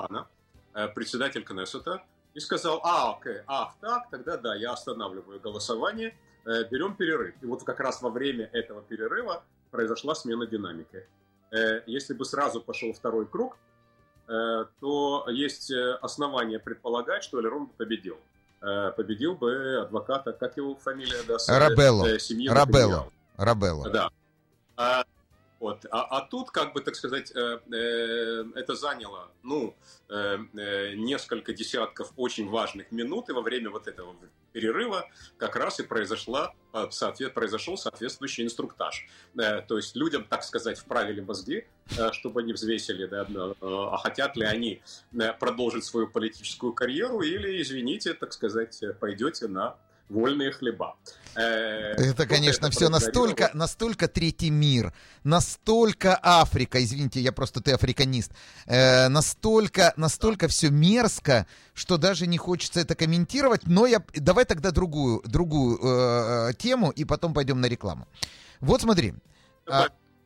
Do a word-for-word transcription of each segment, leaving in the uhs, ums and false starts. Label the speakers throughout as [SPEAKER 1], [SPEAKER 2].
[SPEAKER 1] председатель Кнессета, и сказал: а, окей, ах, так, тогда да, я останавливаю голосование, берем перерыв. И вот как раз во время этого перерыва произошла смена динамики. Если бы сразу пошел второй круг, то есть основания предполагать, что Элерон бы победил. Победил бы адвоката, как его фамилия? Да,
[SPEAKER 2] Рабелло. Рабелло. Рабелло.
[SPEAKER 1] Да. А, вот. а, а тут, как бы, так сказать, э, э, это заняло, ну, э, э, несколько десятков очень важных минут, и во время вот этого перерыва как раз и произошла, соответ, произошел соответствующий инструктаж. Э, то есть людям, так сказать, вправили мозги, э, чтобы они взвесили, да, э, а хотят ли они э, продолжить свою политическую карьеру или, извините, так сказать, пойдете на вольные хлеба.
[SPEAKER 2] Это, конечно, это все настолько, настолько третий мир, настолько Африка, извините, я просто ты африканист, э, настолько, настолько все мерзко, что даже не хочется это комментировать, но я, давай тогда другую, другую э, тему, и потом пойдем на рекламу. Вот смотри.
[SPEAKER 1] А...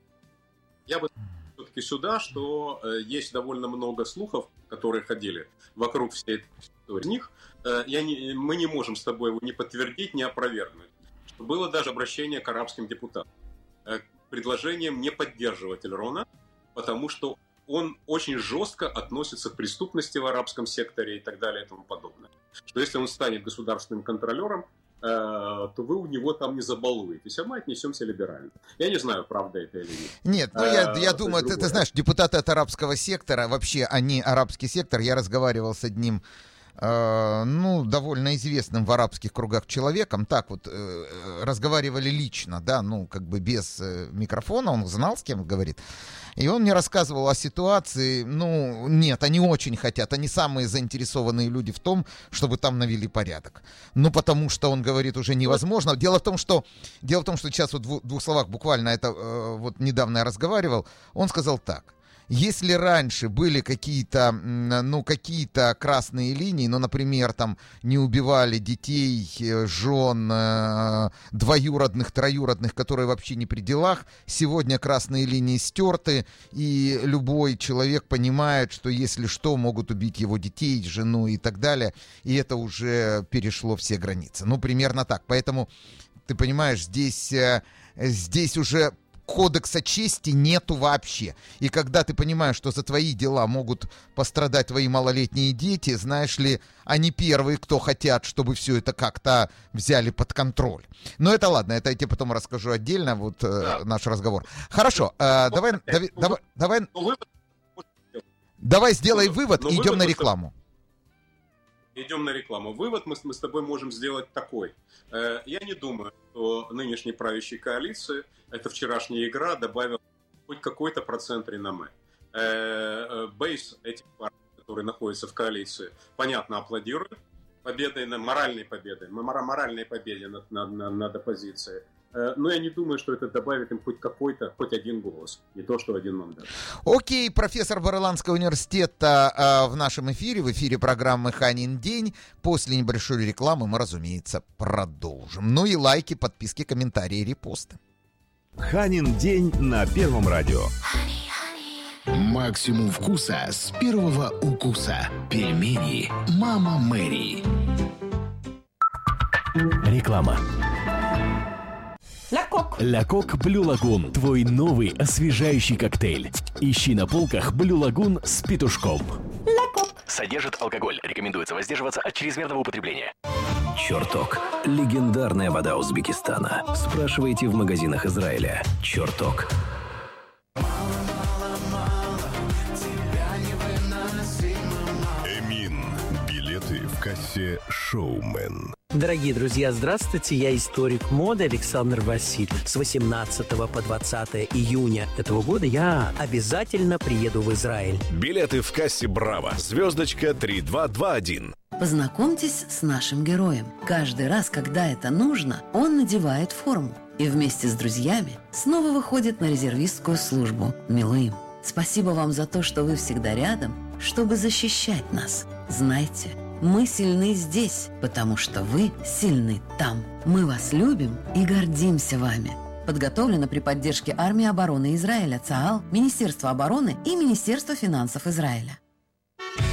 [SPEAKER 1] Я бы все-таки сюда, что э, есть довольно много слухов, которые ходили вокруг всей этой истории. Них э, я не, мы не можем с тобой его ни подтвердить, ни опровергнуть. Было даже обращение к арабским депутатам э, предложением не поддерживать Элерона, потому что он очень жестко относится к преступности в арабском секторе и так далее и тому подобное. Что если он станет государственным контролером, э, то вы у него там не забалуетесь, а мы отнесемся либерально. Я не знаю, правда это или нет.
[SPEAKER 2] Нет, ну я, я думаю, ты, ты знаешь, депутаты от арабского сектора, вообще они арабский сектор, я разговаривал с одним, э, ну, довольно известным в арабских кругах человеком, так вот, э, разговаривали лично, да, ну, как бы без э, микрофона, он знал, с кем говорит. И он мне рассказывал о ситуации, ну, нет, они очень хотят, они самые заинтересованные люди в том, чтобы там навели порядок. Ну, потому что, он говорит, уже невозможно. Дело в том, что, дело в том, что сейчас вот в двух словах буквально, это э, вот недавно я разговаривал, он сказал так. Если раньше были какие-то, ну, какие-то красные линии, ну, например, там не убивали детей, жен, двоюродных, троюродных, которые вообще не при делах, сегодня красные линии стерты, и любой человек понимает, что если что, могут убить его детей, жену и так далее, и это уже перешло все границы. Ну, примерно так. Поэтому, ты понимаешь, здесь, здесь уже... Кодекса чести нету вообще. И когда ты понимаешь, что за твои дела могут пострадать твои малолетние дети, знаешь ли, они первые, кто хотят, чтобы все это как-то взяли под контроль. Но это ладно, это я тебе потом расскажу отдельно, вот да. э, наш разговор. Хорошо, э, давай, давай, давай, давай, давай сделай вывод и идем на рекламу.
[SPEAKER 1] Идем на рекламу. Вывод мы, мы с тобой можем сделать такой. Э, я не думаю, что нынешней правящей коалиции эта вчерашняя игра добавила хоть какой-то процент реноме. Э, э, бейс этих партий, которые находятся в коалиции, понятно, аплодируют победой, моральной победой, моральной победе над, над, над оппозицией. Но я не думаю, что это добавит им хоть какой-то, хоть один голос. Не то, что один мандат.
[SPEAKER 2] Окей, профессор Bar-Ирландского университета э, в нашем эфире, в эфире программы «Ханин день». После небольшой рекламы мы, разумеется, продолжим. Ну и лайки, подписки, комментарии, репосты.
[SPEAKER 3] «Ханин день» на Первом радио.
[SPEAKER 4] Максимум вкуса с первого укуса. Пельмени «Мама Мэри».
[SPEAKER 3] Реклама. Ля Кок Блю Лагун. Твой новый освежающий коктейль. Ищи на полках Блю Лагун с петушком. Ля Кок. Содержит алкоголь. Рекомендуется воздерживаться от чрезмерного употребления.
[SPEAKER 5] Черток. Легендарная вода Узбекистана. Спрашивайте в магазинах Израиля. Черток.
[SPEAKER 3] Эмин. Билеты в кассе «Шоумен».
[SPEAKER 6] Дорогие друзья, здравствуйте, я историк моды Александр Васильев. С восемнадцатого по двадцатое июня этого года я обязательно приеду в Израиль.
[SPEAKER 3] Билеты в кассе «Браво». Звездочка три два два один.
[SPEAKER 7] Познакомьтесь с нашим героем. Каждый раз, когда это нужно, он надевает форму. И вместе с друзьями снова выходит на резервистскую службу Милуим. Спасибо вам за то, что вы всегда рядом, чтобы защищать нас. Знайте, мы сильны здесь, потому что вы сильны там. Мы вас любим и гордимся вами. Подготовлено при поддержке Армии обороны Израиля, ЦААЛ, Министерства обороны и Министерства финансов Израиля.